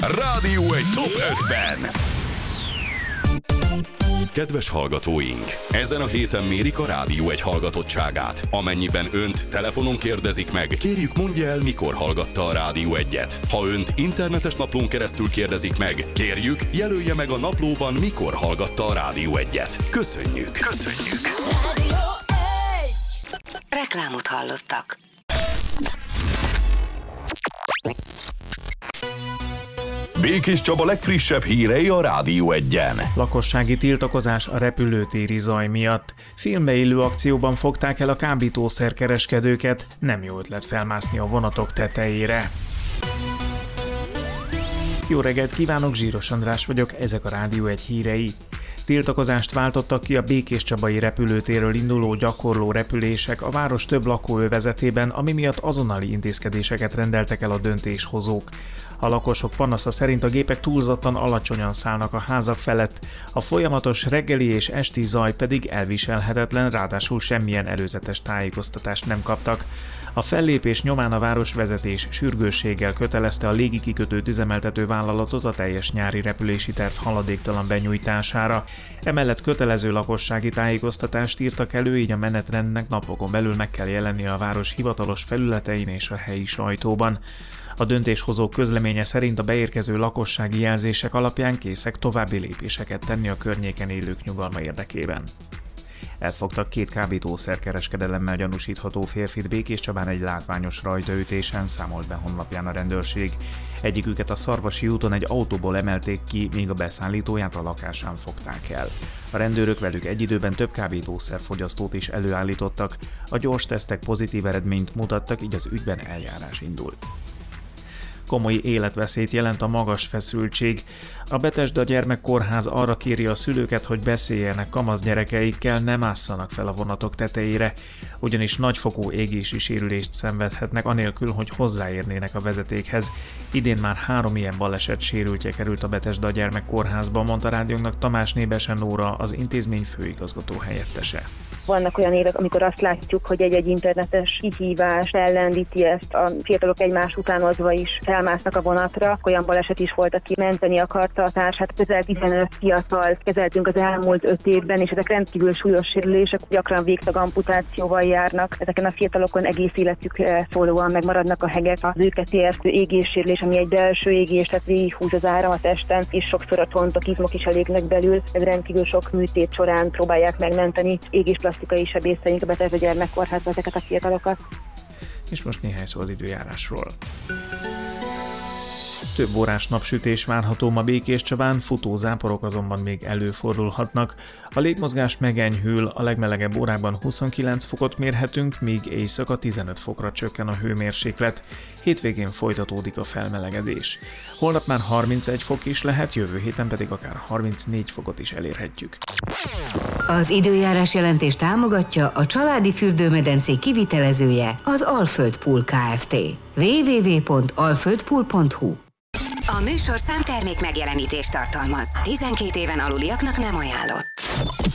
Rádió egy top 5-ben. Kedves hallgatóink! Ezen a héten mérik a Rádió egy hallgatottságát. Amennyiben önt telefonon kérdezik meg, kérjük mondja el, mikor hallgatta a Rádió 1-et. Ha önt internetes naplón keresztül kérdezik meg, kérjük, jelölje meg a naplóban, mikor hallgatta a Rádió 1-et. Köszönjük! Rádió 1. Reklámot hallottak. Békés Csaba legfrissebb hírei a Rádió 1-en. Lakossági tiltakozás a repülőtéri zaj miatt. Filmbe illő akcióban fogták el a kábítószerkereskedőket, nem jó ötlet felmászni a vonatok tetejére. Jó reggelt kívánok, Zsíros András vagyok, ezek a Rádió 1 hírei. Tiltakozást váltottak ki a Békéscsabai repülőtérről induló gyakorló repülések a város több lakóövezetében, ami miatt azonnali intézkedéseket rendeltek el a döntéshozók. A lakosok panasza szerint a gépek túlzottan alacsonyan szállnak a házak felett, a folyamatos reggeli és esti zaj pedig elviselhetetlen, ráadásul semmilyen előzetes tájékoztatást nem kaptak. A fellépés nyomán a városvezetés sürgősséggel kötelezte a légikikötőt üzemeltető vállalatot a teljes nyári repülési terv haladéktalan benyújtására. Emellett kötelező lakossági tájékoztatást írtak elő, így a menetrendnek napokon belül meg kell jelennie a város hivatalos felületein és a helyi sajtóban. A döntéshozók közleménye szerint a beérkező lakossági jelzések alapján készek további lépéseket tenni a környéken élők nyugalma érdekében. Elfogtak két kábítószerkereskedelemmel gyanúsítható férfit Békéscsabán egy látványos rajtaütésen, számolt be honlapján a rendőrség. Egyiküket a Szarvasi úton egy autóból emelték ki, míg a beszállítóját a lakásán fogták el. A rendőrök velük egy időben több kábítószerfogyasztót is előállítottak, a gyors tesztek pozitív eredményt mutattak, így az ügyben eljárás indult. Komoly életveszélyt jelent a magas feszültség. A Betesda Gyermekkórház arra kéri a szülőket, hogy beszéljenek kamasz gyerekeikkel, ne másszanak fel a vonatok tetejére, ugyanis nagyfokú égési sérülést szenvedhetnek anélkül, hogy hozzáérnének a vezetékhez. Idén már 3 ilyen baleset sérültje került a Betesda Gyermekkórházba, mondta rádiónknak Tamás Nébesen Nóra, az intézmény főigazgató helyettese. Vannak olyan évek, amikor azt látjuk, hogy egy internetes kihívás ellendíti ezt, a fiatalok egymás utánozva is felmásznak a vonatra. Olyan baleset is volt, aki menteni akarta a társát. Közel 15 fiatal kezeltünk az elmúlt 5 évben, és ezek rendkívül súlyos sérülések, gyakran végtag amputációval járnak. Ezeken a fiatalokon egész életükre szólóan megmaradnak a hegek. Az őket éreztő égéssérülés, ami egy belső égés, tehát végighúz az áram a testen, és sokszor a csontok, izmok is elégnek belül. Ez rendkívül sok műtét során próbálják megmenteni égésplastikai sebészeink a Betesda Gyermekkórházban ezeket a fiatalokat. És most néhány szó az időjárásról. Több órás napsütés várható ma Békéscsabán, futó záporok azonban még előfordulhatnak. A légmozgás megenyhül, a legmelegebb órákban 29 fokot mérhetünk, míg éjszaka 15 fokra csökken a hőmérséklet. Hétvégén folytatódik a felmelegedés. Holnap már 31 fok is lehet, jövő héten pedig akár 34 fokot is elérhetjük. Az időjárás jelentés támogatja a családi fürdőmedencé kivitelezője, az Alföld Pool Kft. www.alföldpool.hu. A műsorszám termék megjelenítést tartalmaz. 12 éven aluliaknak nem ajánlott.